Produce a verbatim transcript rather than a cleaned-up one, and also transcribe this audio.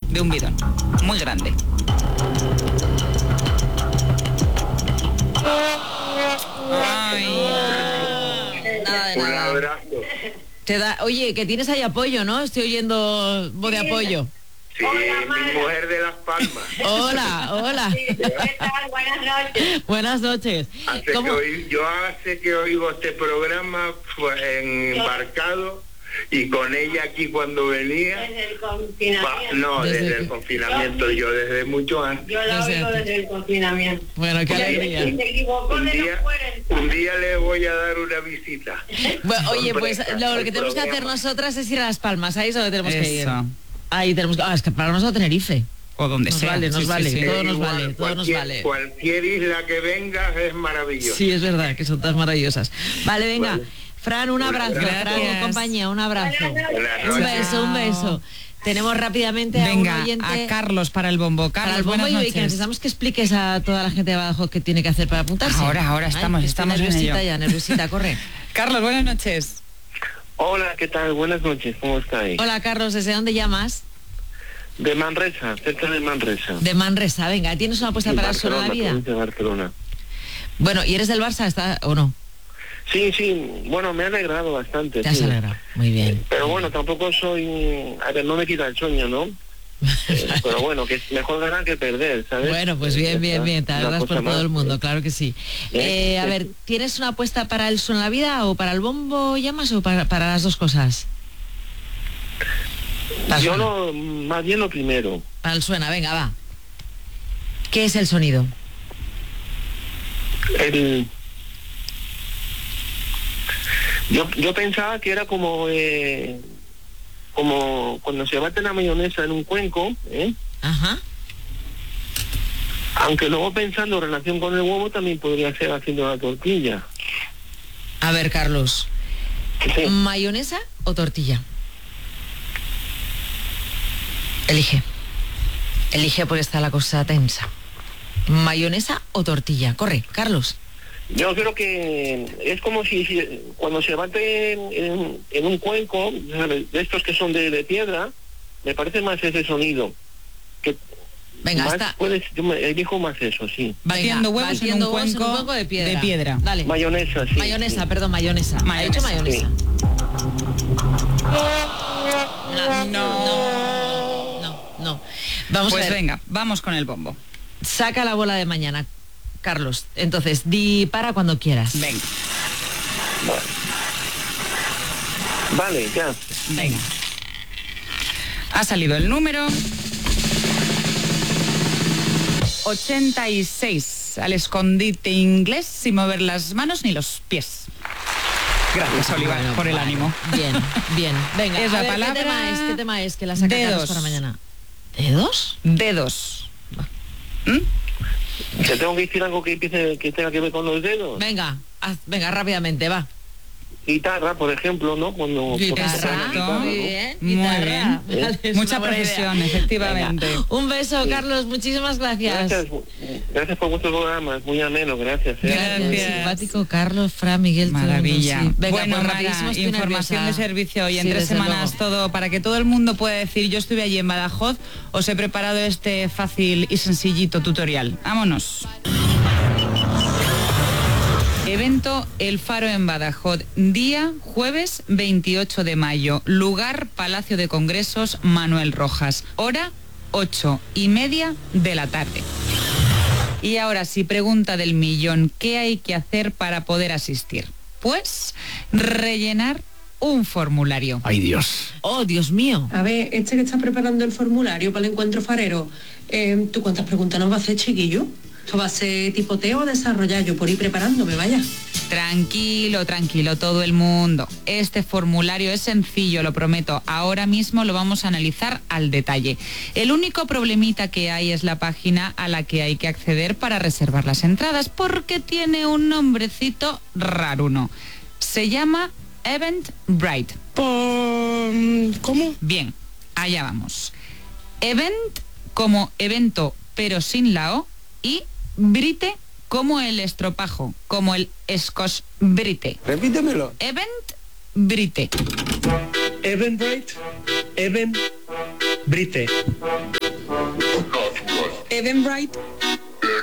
de un bidón, muy grande. Ay. Nada de Un nada. abrazo. Te da, oye, que tienes ahí apoyo, ¿no? Estoy oyendo voz de apoyo. Sí, mi mujer de Las Palmas. Hola, hola. ¿Qué tal? Buenas noches. Buenas noches. Hace que ¿Cómo? oí- yo hace que oigo este programa fue en embarcado y con ella aquí cuando venía. Desde el pa- confinamiento. no, Desde desde que- el confinamiento, yo desde mucho antes. Yo la Desde oigo antes. desde el confinamiento. Bueno, qué Y alegría. se equivocó Un de día, no fuera. un día le voy a dar una visita. Bueno, oye, pues Sorpresa, lo, lo que tenemos que hacer programa. nosotras es ir a Las Palmas, ahí es donde tenemos que ir. Eso. Ahí tenemos que... Ah, es que para nosotros a Tenerife. O donde Nos sea. vale, nos Sí, sí, vale. sí. Todo nos Igual, vale, todo nos cualquier- vale. Cualquier isla que venga es maravillosa. Sí, es verdad, que son todas maravillosas. Vale, venga. Vale. Fran, un abrazo. Gracias. Fran, con compañía, un abrazo. Buenas Buenas Un noches. beso, un beso. Tenemos rápidamente a Venga, un oyente... a Carlos para el bombo. Carlos, para el bombo buenas y noches. que necesitamos que expliques a toda la gente de Badajoz qué tiene que hacer para apuntarse. Ahora, ahora estamos- Ay, que estamos estoy en nerviosita ello. ya, nerviosita, corre. Carlos, buenas noches. Hola, ¿qué tal? Buenas noches, ¿cómo estáis? Hola, Carlos, ¿desde dónde llamas? De Manresa, cerca de Manresa. De Manresa, venga, ¿tienes una apuesta Sí, para el suelo de la Barcelona, vida? provincia de Barcelona. Bueno, ¿y eres del Barça está, o no? Sí, sí, bueno, me ha alegrado bastante. Te has sí. alegrado, muy bien. Pero bueno, tampoco soy... A ver, no me quita el sueño, ¿no? Eh, pero bueno, que es mejor ganar que perder, ¿sabes? Bueno, pues bien, bien, bien, te Una alegras cosa por todo más. el mundo, claro que sí. ¿Eh? Eh, a ver, ¿tienes una apuesta para el suelo de la vida o para el bombo llamas o para, para las dos cosas? Para el Yo suena. no, más bien lo primero. Para el suena, venga, va. ¿Qué es el sonido? El... Yo, yo pensaba que era como... eh, como cuando se bate la mayonesa en un cuenco, ¿eh? Ajá. Aunque luego pensando en relación con el huevo también podría ser haciendo la tortilla. A ver, Carlos, Sí. ¿mayonesa o tortilla? Elige. Elige porque está la cosa tensa. ¿Mayonesa o tortilla? Corre, Carlos. Yo creo que es como si, si cuando se bate en, en- en un cuenco, ¿sabes? De estos que son de, de piedra, me parece más ese sonido. Que Venga, más está. puedes, yo me elijo más eso, sí. Batiendo Venga, huevos batiendo en un huevos cuenco, de piedra. de piedra. Dale. Mayonesa, sí. Mayonesa, sí. perdón, mayonesa. Ha dicho Mayonesa, mayonesa. No. No, no, no. Vamos Pues a ver. venga, vamos con el bombo. Saca la bola de mañana, Carlos. Entonces, di para cuando quieras. Venga, Vale, ya. venga. Ha salido el número ochenta y seis al escondite inglés sin mover las manos ni los pies. Gracias, Oliva, Bueno, por el vale. ánimo. Bien, bien. Venga, Es a la ver, palabra ¿qué tema es? ¿Qué tema es? Que la saca Carlos dedos. para mañana. ¿Dedos? Dedos. ¿Mm? ¿Te tengo que decir algo que empiece, que tenga que ver con los dedos? Venga, haz- venga, rápidamente, va. Guitarra, por ejemplo, ¿no? Cuando Guitarra, tocas la guitarra, muy ¿no? bien. Muy Guitarra. bien. Vale, es Mucha una buena profesión, idea. efectivamente. Venga, un beso, Carlos, muchísimas gracias. Gracias, gracias por vuestro programa, es muy ameno, gracias. ¿eh? Gracias. Simpático, Carlos, Fran, Miguel. todo el mundo, Maravilla. sí. Venga, bueno, pues Mara, rapidísimo, estoy información nerviosa. de servicio y en Sí, tres desde semanas luego. todo para que todo el mundo pueda decir yo estuve allí en Badajoz, os he preparado este fácil y sencillito tutorial. Vámonos. Evento El Faro en Badajoz, día jueves veintiocho de mayo, lugar Palacio de Congresos Manuel Rojas, hora ocho y media de la tarde. Y ahora sí, pregunta del millón, ¿qué hay que hacer para poder asistir? Pues rellenar un formulario. Ay, Dios. Oh, Dios mío. A ver, este que está preparando el formulario para el encuentro farero, eh, ¿tú cuántas preguntas nos va a hacer, chiquillo? ¿Esto va a ser tipoteo o desarrollar? Yo por ir preparándome, vaya. Tranquilo, tranquilo, todo el mundo. Este formulario es sencillo, lo prometo. Ahora mismo lo vamos a analizar al detalle. El único problemita que hay es la página a la que hay que acceder para reservar las entradas, porque tiene un nombrecito raruno. Se llama Eventbrite. ¿Cómo? Bien, allá vamos. Event como evento, pero sin la O, y Brite como el estropajo, como el Scotch Brite. Repítemelo. Eventbrite. Eventbrite, Eventbrite. Eventbrite